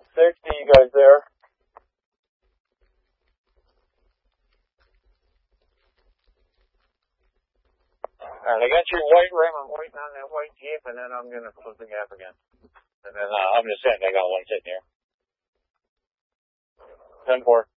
60, you guys there? Alright, I got your white rim. I'm waiting on that white Jeep, and then I'm going to close the gap again. And then I'm just saying I got one sitting here. 10-4.